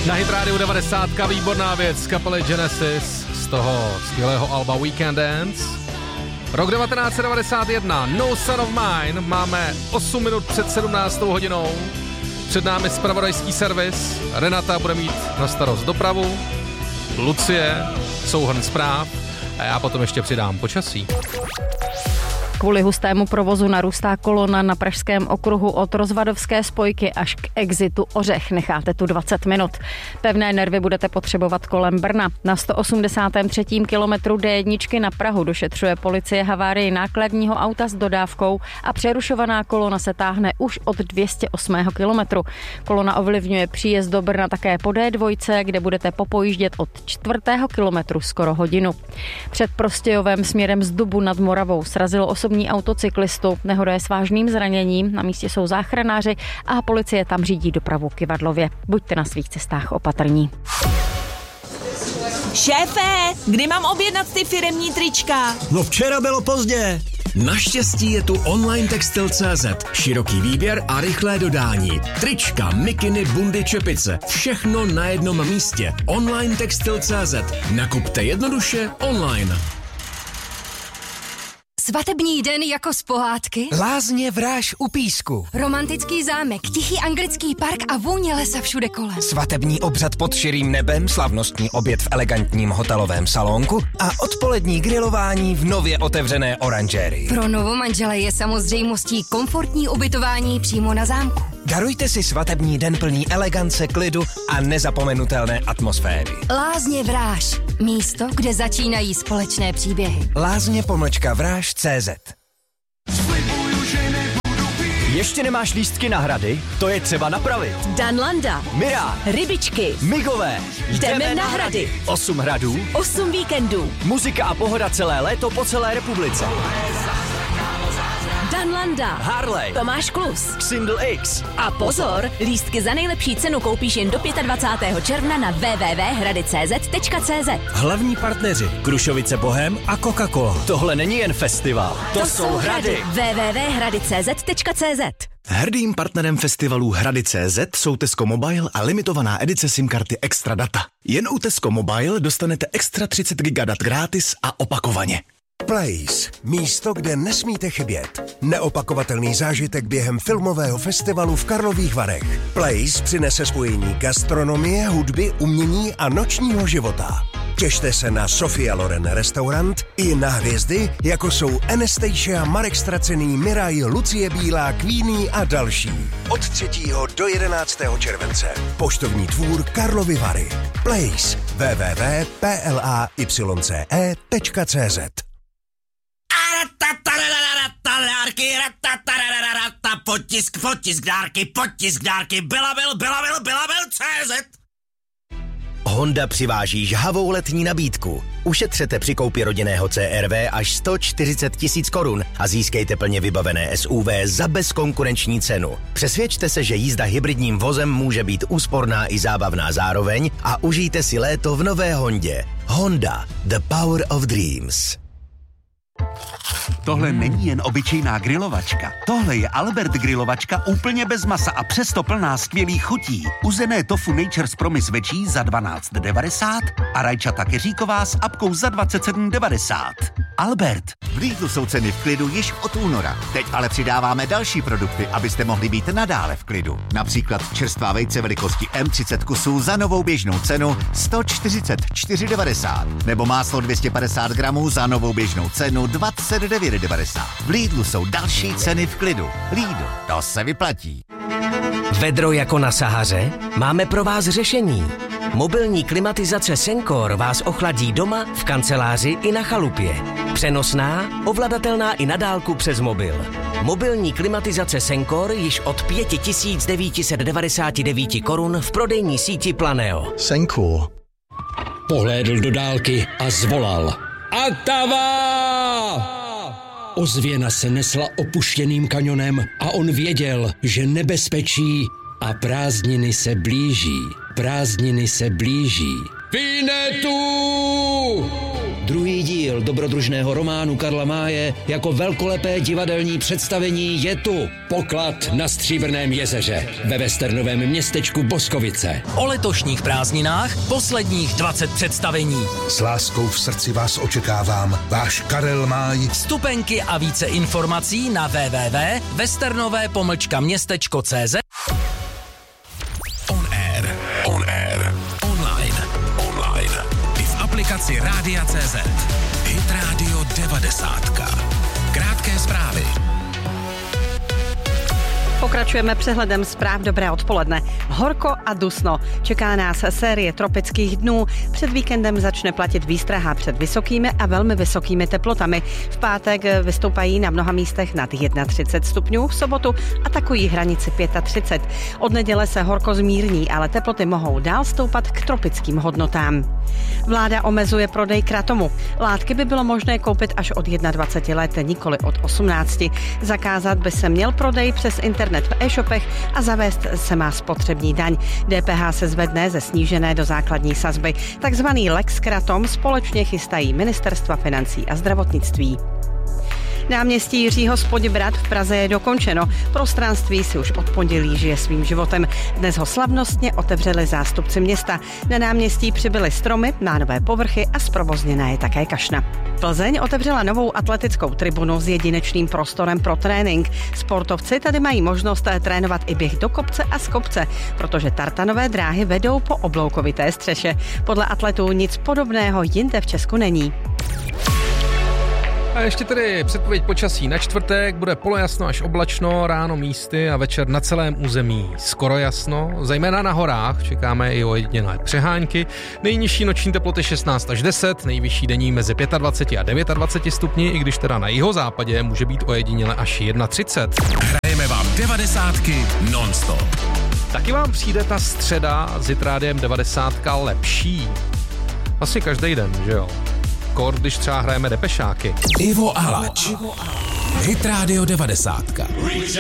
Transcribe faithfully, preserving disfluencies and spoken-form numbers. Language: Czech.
Na Hit Radio devadesát, výborná věc kapely Genesis z toho skvělého alba Weekend Dance. Rok devatenáct set devadesát jedna, No Son of Mine, máme osm minut před sedmnáctou hodinou. Před námi zpravodajský servis, Renata bude mít na starost dopravu, Lucie, souhrn zpráv a já potom ještě přidám počasí. Kvůli hustému provozu narůstá kolona na pražském okruhu od Rozvadovské spojky až k exitu Ořech. Necháte tu dvacet minut. Pevné nervy budete potřebovat kolem Brna. Na sto osmdesátém třetím kilometru D jedna na Prahu došetřuje policie havárii nákladního auta s dodávkou a přerušovaná kolona se táhne už od dvě stě osmého kilometru. Kolona ovlivňuje příjezd do Brna také po D dva, kde budete popojíždět od čtvrtého kilometru skoro hodinu. Před Prostějovem směrem z Dubu nad Moravou srazilo osobní autocyklistu. Nehoda je s vážným zraněním, na místě jsou záchranáři a policie tam řídí dopravu k Kyvadlově. Buďte na svých cestách opatrní. Šéfe, kdy mám objednat ty firemní trička? No včera bylo pozdě. Naštěstí je tu online textil tečka cé zet. Široký výběr a rychlé dodání. Trička, mikiny, bundy, čepice. Všechno na jednom místě. online textil tečka cé zet. Nakupte jednoduše online. Svatební den jako z pohádky? Lázně Vráž u Písku. Romantický zámek, tichý anglický park a vůně lesa všude kolem. Svatební obřad pod širým nebem, slavnostní oběd v elegantním hotelovém salonku a odpolední grilování v nově otevřené oranžérii. Pro novomanžele je samozřejmostí komfortní ubytování přímo na zámku. Darujte si svatební den plný elegance, klidu a nezapomenutelné atmosféry. Lázně Vráž. Místo, kde začínají společné příběhy. Lázně pomlčka Vráž tečka cé zet. Ještě nemáš lístky na hrady? To je třeba napravit. Danlanda, Mirá, rybičky, Migové, jdeme na hrady. Osm hradů, Osm víkendů. muzika a pohoda celé léto po celé republice. Danlanda, Harley, Tomáš Klus. Single X. A pozor, lístky za nejlepší cenu koupíš jen do dvacátého pátého června na w w w tečka hrady tečka cé zet tečka cé zet. Hlavní partneři Krušovice Bohem a Coca-Cola. Tohle není jen festival, to, to jsou hrady. w w w tečka hrady tečka cé zet tečka cé zet. Hrdým partnerem festivalu Hrady tečka cé zet jsou Tesco Mobile a limitovaná edice SIM karty Extra Data. Jen u Tesco Mobile dostanete extra třicet giga dat gratis a opakovaně. Place. Místo, kde nesmíte chybět. Neopakovatelný zážitek během filmového festivalu v Karlových Varech. Place přinese spojení gastronomie, hudby, umění a nočního života. Těšte se na Sofia Loren restaurant i na hvězdy, jako jsou Anastasia, Marek Stracený, Miraj, Lucie Bílá, Queenie a další. Od třetího do jedenáctého července. Poštovní dvůr Karlovy Vary. Place. w w w tečka place tečka cé zet. Potisk, potisk dárky, potisk dárky, byla byl, byla byl, byla byl C Z. Honda přiváží žhavou letní nabídku. Ušetřete při koupi rodinného C R V až sto čtyřicet tisíc korun a získejte plně vybavené S U V za bezkonkurenční cenu. Přesvědčte se, že jízda hybridním vozem může být úsporná i zábavná zároveň a užijte si léto v nové Hondě. Honda, the power of dreams. Tohle není jen obyčejná grilovačka. Tohle je Albert grilovačka úplně bez masa a přesto plná skvělých chutí. Uzené tofu Nature's Promise večí za dvanáct devadesát a rajčata keříková s apkou za dvacet sedm devadesát. Albert. V Lidlu jsou ceny v klidu již od února. Teď ale přidáváme další produkty, abyste mohli být nadále v klidu. Například čerstvá vejce velikosti M třicet kusů za novou běžnou cenu sto čtyřicet čtyři devadesát. Nebo máslo dvě stě padesát gramů za novou běžnou cenu dvacet devět devadesát. V Lidlu jsou další ceny v klidu. Lidl, to se vyplatí. Vedro jako na Sahaře? Máme pro vás řešení. Mobilní klimatizace Sencor vás ochladí doma, v kanceláři i na chalupě. Přenosná, ovladatelná i na dálku přes mobil. Mobilní klimatizace Sencor již od pět tisíc devět set devadesát devět korun v prodejní síti Planeo. Sencor. Pohlédl do dálky a zvolal. Atava! Ozvěna se nesla opuštěným kanionem a on věděl, že nebezpečí a prázdniny se blíží. Prázdniny se blíží. Vinetu! Druhý díl dobrodružného románu Karla Máje jako velkolepé divadelní představení je tu. Poklad na Stříbrném jezeře ve westernovém městečku Boskovice. O letošních prázdninách posledních dvacet představení. S láskou v srdci vás očekávám. Váš Karel Máj. Vstupenky a více informací na w w w tečka westernové pomlčka městečko tečka cé zet. On air. On air. Online. Online. I v aplikaci Rádia tečka cé zet. Hit Radio devadesátka. Krátké zprávy. Pokračujeme přehledem zpráv. Dobré odpoledne. Horko a dusno. Čeká nás série tropických dnů. Před víkendem začne platit výstraha před vysokými a velmi vysokými teplotami. V pátek vystoupají na mnoha místech nad třicet jedna stupňů, v sobotu atakují hranici třicet pět. Od neděle se horko zmírní, ale teploty mohou dál stoupat k tropickým hodnotám. Vláda omezuje prodej kratomu. Látky by bylo možné koupit až od dvacet jedna let, nikoli od osmnácti. Zakázat by se měl prodej přes internet v e-shopech a zavést se má spotřební daň. D P H se zvedne ze snížené do základní sazby. Takzvaný Lex Kratom společně chystají ministerstva financí a zdravotnictví. Náměstí Jiřího z Poděbrad v Praze je dokončeno. Prostranství si už od pondělí žije svým životem. Dnes ho slavnostně otevřeli zástupci města. Na náměstí přibyly stromy, má nové povrchy a zprovozněná je také kašna. Plzeň otevřela novou atletickou tribunu s jedinečným prostorem pro trénink. Sportovci tady mají možnost trénovat i běh do kopce a z kopce, protože tartanové dráhy vedou po obloukovité střeše. Podle atletů nic podobného jinde v Česku není. A ještě tedy předpověď počasí na čtvrtek, bude polojasno až oblačno, ráno místy a večer na celém území skoro jasno, zejména na horách čekáme i ojedinělé přehánky, nejnižší noční teploty šestnáct až deset, nejvyšší denní mezi dvacet pět a dvacet devět stupni, i když teda na jihozápadě může být ojediněle až třicet jedna. Hrajeme vám devadesátky non-stop. Taky vám přijde ta středa s Hit Rádiem devadesátka lepší? Vlastně každý den, že jo? Kor, když třeba hrajeme depešáky. Ivo Alač. Hit Radio devadesátka.